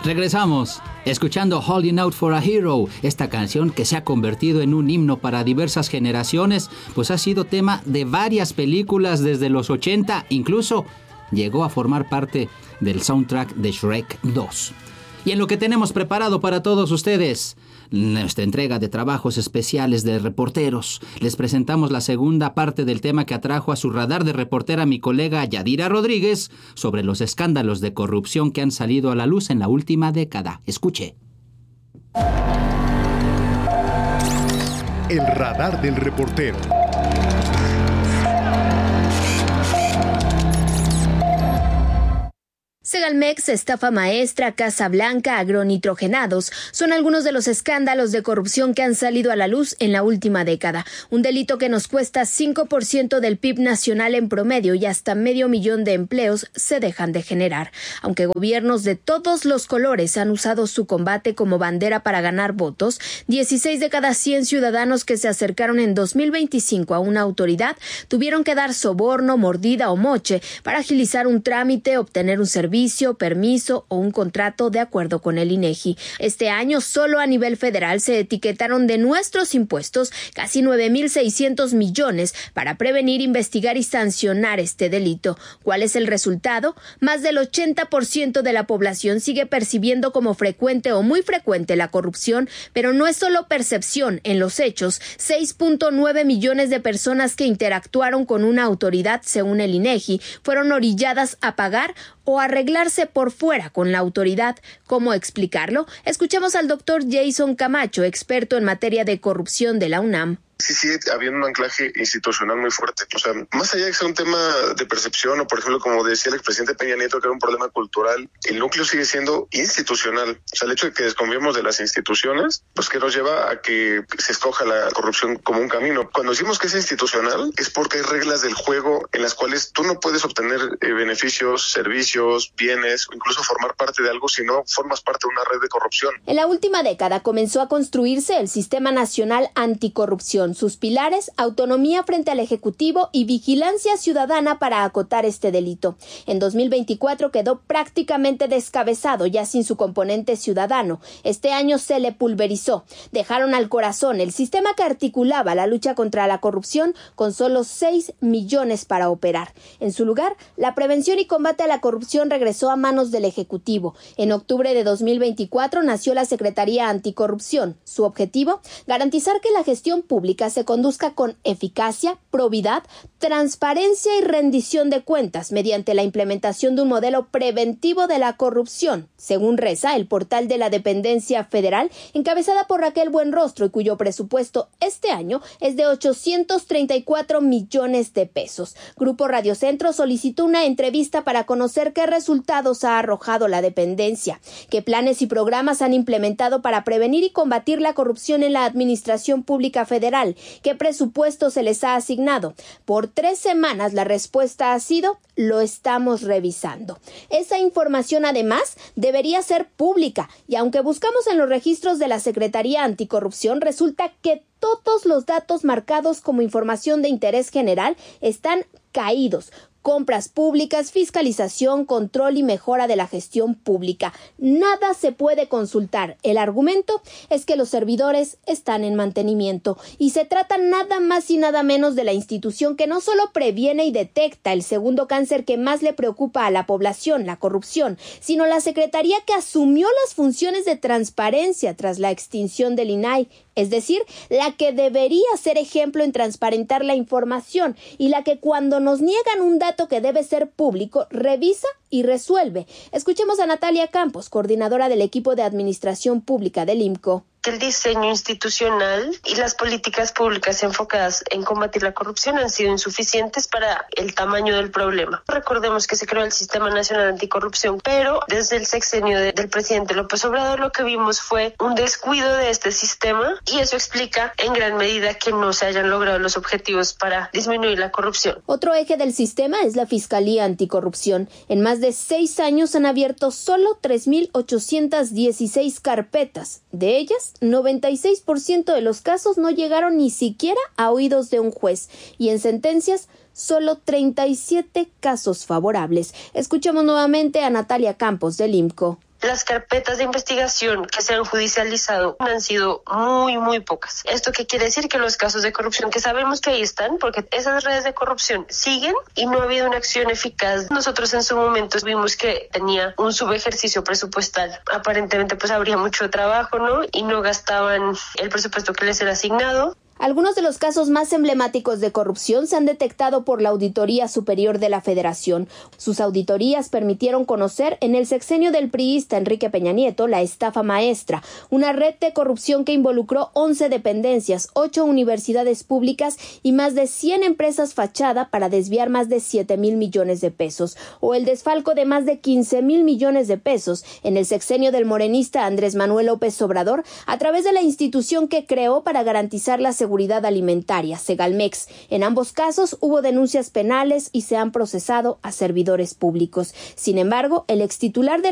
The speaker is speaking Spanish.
Regresamos, escuchando Holding Out for a Hero, esta canción que se ha convertido en un himno para diversas generaciones, pues ha sido tema de varias películas desde los 80, incluso llegó a formar parte del soundtrack de Shrek 2. Y en lo que tenemos preparado para todos ustedes, nuestra entrega de trabajos especiales de reporteros, les presentamos la segunda parte del tema que atrajo a su radar de reportera mi colega Yadira Rodríguez sobre los escándalos de corrupción que han salido a la luz en la última década. Escuche. El radar del reportero. Segalmex, estafa maestra, Casa Blanca, agronitrogenados son algunos de los escándalos de corrupción que han salido a la luz en la última década. Un delito que nos cuesta 5% del PIB nacional en promedio y hasta 500,000 de empleos se dejan de generar. Aunque gobiernos de todos los colores han usado su combate como bandera para ganar votos, 16 de cada 100 ciudadanos que se acercaron en 2025 a una autoridad tuvieron que dar soborno, mordida o moche para agilizar un trámite, obtener un servicio, permiso o un contrato de acuerdo con el INEGI. Este año, solo a nivel federal, se etiquetaron de nuestros impuestos casi 9,600 millones para prevenir, investigar y sancionar este delito. ¿Cuál es el resultado? Más del 80% de la población sigue percibiendo como frecuente o muy frecuente la corrupción, pero no es solo percepción. En los hechos, 6.9 millones de personas que interactuaron con una autoridad, según el INEGI, fueron orilladas a pagar o arreglarse por fuera con la autoridad. ¿Cómo explicarlo? Escuchemos al doctor Jason Camacho, experto en materia de corrupción de la UNAM. Sí, habiendo un anclaje institucional muy fuerte. O sea, más allá de que sea un tema de percepción o, por ejemplo, como decía el expresidente Peña Nieto, que era un problema cultural, el núcleo sigue siendo institucional. O sea, el hecho de que desconfiemos de las instituciones, pues que nos lleva a que se escoja la corrupción como un camino. Cuando decimos que es institucional, es porque hay reglas del juego en las cuales tú no puedes obtener beneficios, servicios, bienes, o incluso formar parte de algo si no formas parte de una red de corrupción. En la última década comenzó a construirse el Sistema Nacional Anticorrupción. Sus pilares: autonomía frente al Ejecutivo y vigilancia ciudadana para acotar este delito. En 2024 quedó prácticamente descabezado, ya sin su componente ciudadano. Este año se le pulverizó. Dejaron al corazón el sistema que articulaba la lucha contra la corrupción con solo 6 millones para operar. En su lugar, la prevención y combate a la corrupción regresó a manos del Ejecutivo. En octubre de 2024 nació la Secretaría Anticorrupción. Su objetivo: garantizar que la gestión pública se conduzca con eficacia, probidad, transparencia y rendición de cuentas mediante la implementación de un modelo preventivo de la corrupción, según reza el portal de la dependencia federal, encabezada por Raquel Buenrostro, y cuyo presupuesto este año es de 834 millones de pesos. Grupo Radio Centro solicitó una entrevista para conocer qué resultados ha arrojado la dependencia, qué planes y programas han implementado para prevenir y combatir la corrupción en la administración pública federal, qué presupuesto se les ha asignado. Por 3 semanas la respuesta ha sido: lo estamos revisando. Esa información además debería ser pública, y aunque buscamos en los registros de la Secretaría Anticorrupción, resulta que todos los datos marcados como información de interés general están caídos. Compras públicas, fiscalización, control y mejora de la gestión pública. Nada se puede consultar. El argumento es que los servidores están en mantenimiento, y se trata nada más y nada menos de la institución que no solo previene y detecta el segundo cáncer que más le preocupa a la población, la corrupción, sino la secretaría que asumió las funciones de transparencia tras la extinción del INAI. Es decir, la que debería ser ejemplo en transparentar la información, y la que cuando nos niegan un dato que debe ser público, revisa y resuelve. Escuchemos a Natalia Campos, coordinadora del equipo de administración pública del IMCO. El diseño institucional y las políticas públicas enfocadas en combatir la corrupción han sido insuficientes para el tamaño del problema. Recordemos que se creó el Sistema Nacional Anticorrupción, pero desde el sexenio del presidente López Obrador lo que vimos fue un descuido de este sistema, y eso explica en gran medida que no se hayan logrado los objetivos para disminuir la corrupción. Otro eje del sistema es la Fiscalía Anticorrupción. En más de 6 años han abierto solo 3,816 carpetas. De ellas, 96% de los casos no llegaron ni siquiera a oídos de un juez, y en sentencias solo 37 casos favorables. Escuchamos nuevamente a Natalia Campos del IMCO. las carpetas de investigación que se han judicializado han sido muy pocas. ¿Esto qué quiere decir? Que los casos de corrupción que sabemos que ahí están, porque esas redes de corrupción siguen y no ha habido una acción eficaz. Nosotros en su momento vimos que tenía un subejercicio presupuestal. Aparentemente pues habría mucho trabajo, ¿no? Y no gastaban el presupuesto que les era asignado. Algunos de los casos más emblemáticos de corrupción se han detectado por la Auditoría Superior de la Federación. Sus auditorías permitieron conocer en el sexenio del priista Enrique Peña Nieto la estafa maestra, una red de corrupción que involucró 11 dependencias, 8 universidades públicas y más de 100 empresas fachada para desviar más de 7,000 millones de pesos, o el desfalco de más de 15,000 millones de pesos en el sexenio del morenista Andrés Manuel López Obrador a través de la institución que creó para garantizar la seguridad alimentaria, Segalmex. En ambos casos hubo denuncias penales y se han procesado a servidores públicos. Sin embargo, el extitular de